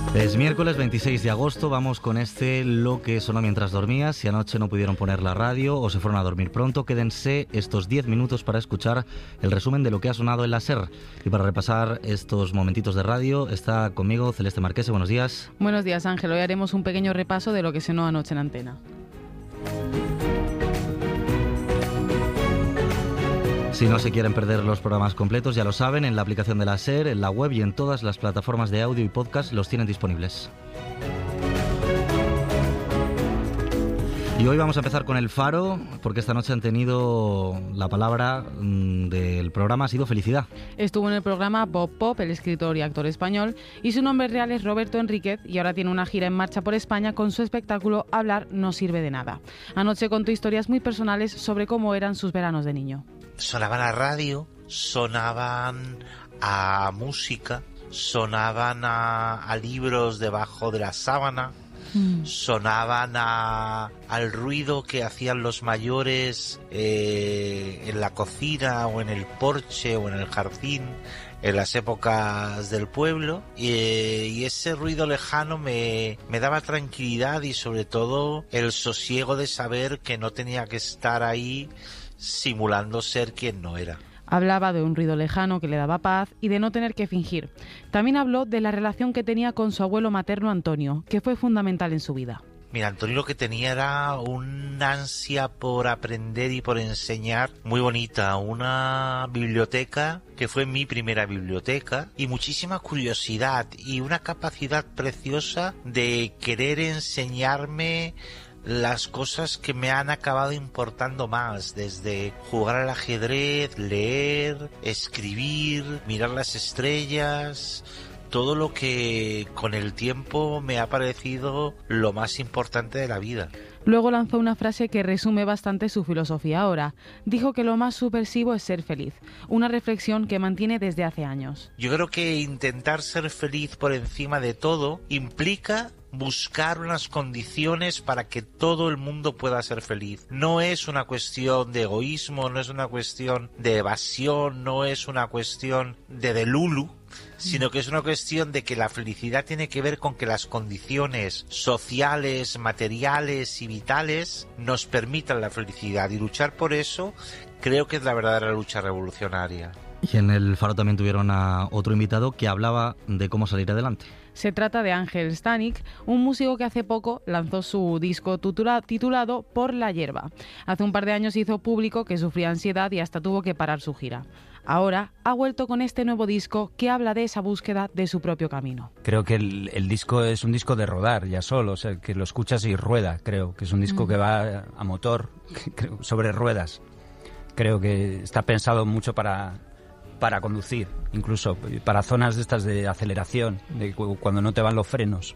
Es miércoles 26 de agosto, vamos con lo que sonó mientras dormías. Si anoche no pudieron poner la radio o se fueron a dormir pronto, quédense estos 10 minutos para escuchar el resumen de lo que ha sonado en la SER. Y para repasar estos momentitos de radio está conmigo Celeste Marquese. Buenos días. Buenos días, Ángel. Hoy haremos un pequeño repaso de lo que sonó anoche en antena. Si no se quieren perder los programas completos, ya lo saben, en la aplicación de la SER, en la web y en todas las plataformas de audio y podcast los tienen disponibles. Y hoy vamos a empezar con El Faro, porque esta noche han tenido la palabra del programa, ha sido felicidad. Estuvo en el programa Bob Pop, el escritor y actor español, y su nombre real es Roberto Enríquez, y ahora tiene una gira en marcha por España con su espectáculo Hablar no sirve de nada. Anoche contó historias muy personales sobre cómo eran sus veranos de niño. Sonaban a radio, sonaban a música, sonaban a libros debajo de la sábana, sonaban al ruido que hacían los mayores en la cocina o en el porche o en el jardín en las épocas del pueblo, y ese ruido lejano me daba tranquilidad y sobre todo el sosiego de saber que no tenía que estar ahí simulando ser quien no era. Hablaba de un ruido lejano que le daba paz y de no tener que fingir. También habló de la relación que tenía con su abuelo materno Antonio, que fue fundamental en su vida. Mira, Antonio lo que tenía era una ansia por aprender y por enseñar muy bonita, una biblioteca que fue mi primera biblioteca y muchísima curiosidad y una capacidad preciosa de querer enseñarme las cosas que me han acabado importando más, desde jugar al ajedrez, leer, escribir, mirar las estrellas, todo lo que con el tiempo me ha parecido lo más importante de la vida. Luego lanzó una frase que resume bastante su filosofía ahora. Dijo que lo más subversivo es ser feliz, una reflexión que mantiene desde hace años. Yo creo que intentar ser feliz por encima de todo implica buscar unas condiciones para que todo el mundo pueda ser feliz. No es una cuestión de egoísmo, no es una cuestión de evasión, no es una cuestión de delulu, sino que es una cuestión de que la felicidad tiene que ver con que las condiciones sociales, materiales y vitales nos permitan la felicidad, y luchar por eso creo que es la verdadera lucha revolucionaria. Y en El Faro también tuvieron a otro invitado que hablaba de cómo salir adelante. Se trata de Ángel Stanik, un músico que hace poco lanzó su disco titulado Por la hierba. Hace un par de años hizo público que sufría ansiedad y hasta tuvo que parar su gira. Ahora ha vuelto con este nuevo disco que habla de esa búsqueda de su propio camino. Creo que el disco es un disco de rodar ya solo, o sea, que lo escuchas y rueda. Creo que es un disco que va a motor, sobre ruedas. Creo que está pensado mucho para conducir, incluso para zonas de estas de aceleración, de cuando no te van los frenos.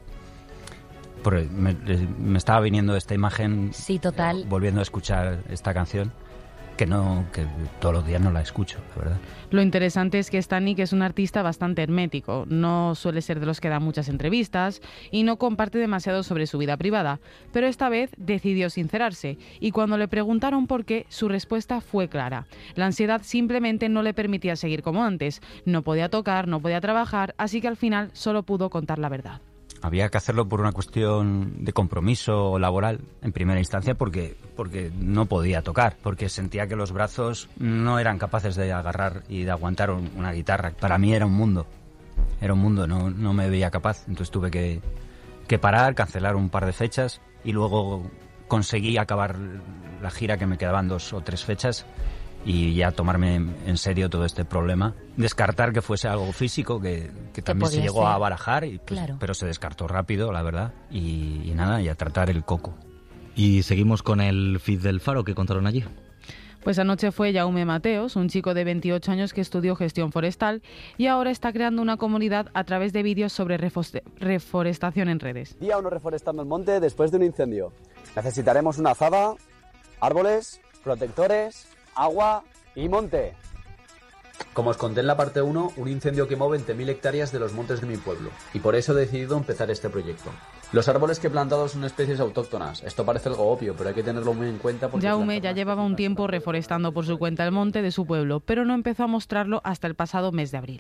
Me estaba viniendo esta imagen, sí, total, volviendo a escuchar esta canción, que todos los días no la escucho, la verdad. Lo interesante es que Stanik es un artista bastante hermético, no suele ser de los que da muchas entrevistas y no comparte demasiado sobre su vida privada, pero esta vez decidió sincerarse, y cuando le preguntaron por qué, su respuesta fue clara. La ansiedad simplemente no le permitía seguir como antes, no podía tocar, no podía trabajar, así que al final solo pudo contar la verdad. Había que hacerlo por una cuestión de compromiso laboral en primera instancia, porque no podía tocar, porque sentía que los brazos no eran capaces de agarrar y de aguantar una guitarra. Para mí era un mundo, no me veía capaz. Entonces tuve que parar, cancelar un par de fechas y luego conseguí acabar la gira, que me quedaban 2 o 3 fechas, y ya tomarme en serio todo este problema. Descartar que fuese algo físico, que también se llegó a barajar, claro, pero se descartó rápido, la verdad, y nada, y a tratar el coco. Y seguimos con el feed del Faro que contaron allí. Pues anoche fue Jaume Mateos, un chico de 28 años que estudió gestión forestal y ahora está creando una comunidad a través de vídeos sobre reforestación en redes. Día 1 reforestando el monte después de un incendio. Necesitaremos una azada, árboles, protectores, agua y monte. Como os conté en la parte 1, un incendio quemó 20.000 hectáreas de los montes de mi pueblo, y por eso he decidido empezar este proyecto. Los árboles que he plantado son especies autóctonas. Esto parece algo obvio, pero hay que tenerlo muy en cuenta porque... Jaume ya llevaba un tiempo reforestando por su cuenta el monte de su pueblo, pero no empezó a mostrarlo hasta el pasado mes de abril.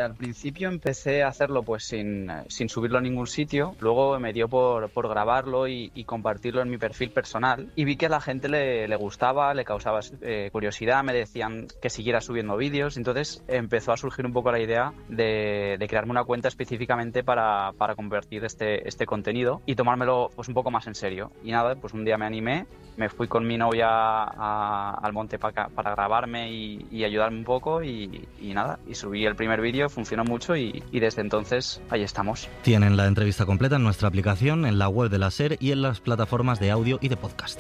Al principio empecé a hacerlo pues sin subirlo a ningún sitio, luego me dio por grabarlo y compartirlo en mi perfil personal y vi que a la gente le gustaba, le causaba curiosidad, me decían que siguiera subiendo vídeos, entonces empezó a surgir un poco la idea de crearme una cuenta específicamente para compartir este contenido y tomármelo pues un poco más en serio. Y nada, pues un día me animé, me fui con mi novia al monte para grabarme y ayudarme un poco y nada, y subí el primer vídeo, funcionó mucho y desde entonces ahí estamos. Tienen la entrevista completa en nuestra aplicación, en la web de la SER y en las plataformas de audio y de podcast.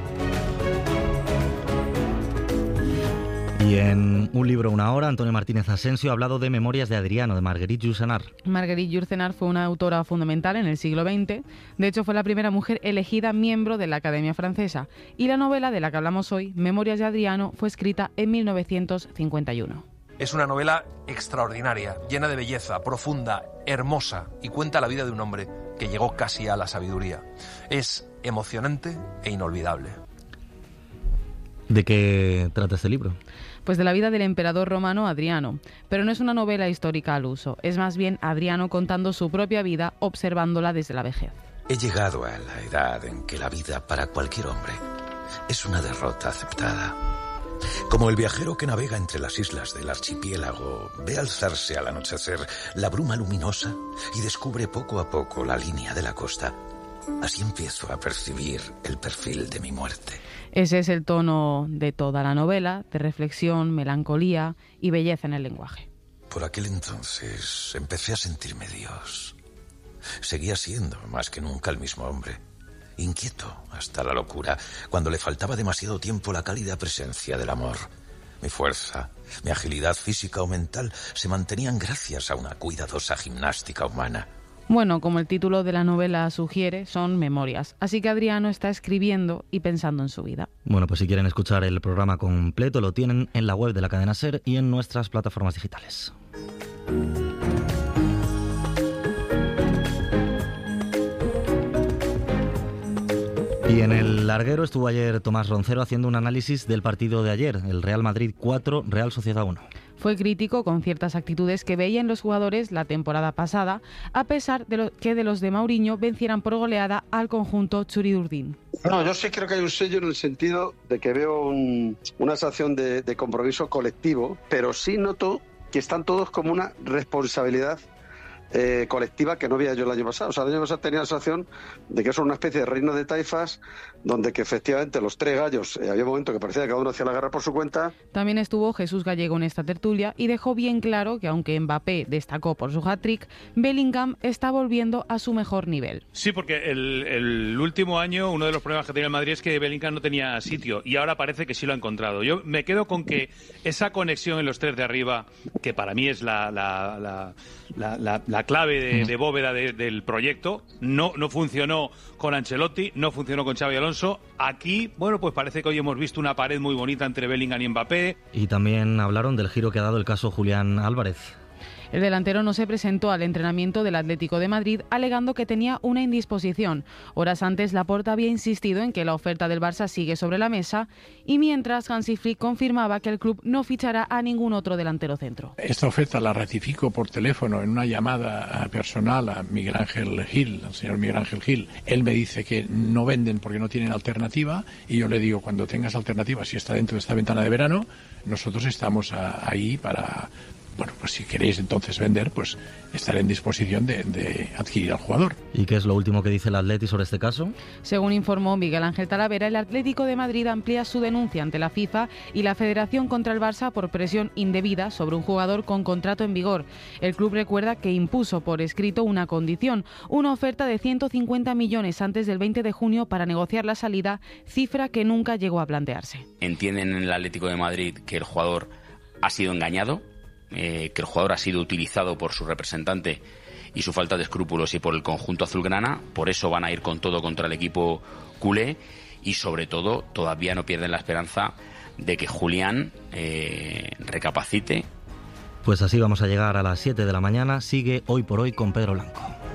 Y en Un libro, una hora, Antonio Martínez Asensio ha hablado de Memorias de Adriano, de Marguerite Yourcenar. Marguerite Yourcenar fue una autora fundamental en el siglo XX. De hecho, fue la primera mujer elegida miembro de la Academia Francesa. Y la novela de la que hablamos hoy, Memorias de Adriano, fue escrita en 1951. Es una novela extraordinaria, llena de belleza, profunda, hermosa, y cuenta la vida de un hombre que llegó casi a la sabiduría. Es emocionante e inolvidable. ¿De qué trata este libro? Pues de la vida del emperador romano Adriano. Pero no es una novela histórica al uso, es más bien Adriano contando su propia vida, observándola desde la vejez. He llegado a la edad en que la vida para cualquier hombre es una derrota aceptada. Como el viajero que navega entre las islas del archipiélago ve alzarse al anochecer la bruma luminosa y descubre poco a poco la línea de la costa, así empiezo a percibir el perfil de mi muerte. Ese es el tono de toda la novela, de reflexión, melancolía y belleza en el lenguaje. Por aquel entonces empecé a sentirme Dios. Seguía siendo más que nunca el mismo hombre. Inquieto hasta la locura, cuando le faltaba demasiado tiempo la cálida presencia del amor. Mi fuerza, mi agilidad física o mental se mantenían gracias a una cuidadosa gimnástica humana. Bueno, como el título de la novela sugiere, son memorias. Así que Adriano está escribiendo y pensando en su vida. Bueno, pues si quieren escuchar el programa completo, lo tienen en la web de la cadena SER y en nuestras plataformas digitales. Y en el larguero estuvo ayer Tomás Roncero haciendo un análisis del partido de ayer, el Real Madrid 4, Real Sociedad 1. Fue crítico con ciertas actitudes que veía en los jugadores la temporada pasada, a pesar de que de los de Mourinho vencieran por goleada al conjunto Txuri-Urdin. No, yo sí creo que hay un sello en el sentido de que veo una sensación de compromiso colectivo, pero sí noto que están todos como una responsabilidad colectiva que no había yo el año pasado. O sea, el año pasado tenía la sensación de que eso era una especie de reino de taifas donde que efectivamente los tres gallos, había un momento que parecía que cada uno hacía la guerra por su cuenta. También estuvo Jesús Gallego en esta tertulia y dejó bien claro que aunque Mbappé destacó por su hat-trick, Bellingham está volviendo a su mejor nivel. Sí, porque el último año uno de los problemas que tenía el Madrid es que Bellingham no tenía sitio y ahora parece que sí lo ha encontrado. Yo me quedo con que esa conexión en los tres de arriba, que para mí es la clave de bóveda del proyecto, no funcionó con Ancelotti, no funcionó con Xabi Alonso. Aquí, bueno, pues parece que hoy hemos visto una pared muy bonita entre Bellingham y Mbappé. Y también hablaron del giro que ha dado el caso Julián Álvarez. El delantero no se presentó al entrenamiento del Atlético de Madrid alegando que tenía una indisposición. Horas antes, Laporta había insistido en que la oferta del Barça sigue sobre la mesa y mientras Hansi Flick confirmaba que el club no fichará a ningún otro delantero centro. Esta oferta la ratifico por teléfono en una llamada personal a Miguel Ángel Gil, al señor Miguel Ángel Gil. Él me dice que no venden porque no tienen alternativa y yo le digo, cuando tengas alternativa, si está dentro de esta ventana de verano, nosotros estamos ahí para... Bueno, pues si queréis entonces vender, pues estaré en disposición de adquirir al jugador. ¿Y qué es lo último que dice el Atleti sobre este caso? Según informó Miguel Ángel Talavera, el Atlético de Madrid amplía su denuncia ante la FIFA y la Federación contra el Barça por presión indebida sobre un jugador con contrato en vigor. El club recuerda que impuso por escrito una condición, una oferta de 150 millones antes del 20 de junio para negociar la salida, cifra que nunca llegó a plantearse. Entienden en el Atlético de Madrid que el jugador ha sido engañado, que el jugador ha sido utilizado por su representante y su falta de escrúpulos y por el conjunto azulgrana, por eso van a ir con todo contra el equipo culé y sobre todo todavía no pierden la esperanza de que Julián recapacite. Pues así vamos a llegar a las 7 de la mañana. Sigue Hoy por Hoy con Pedro Blanco.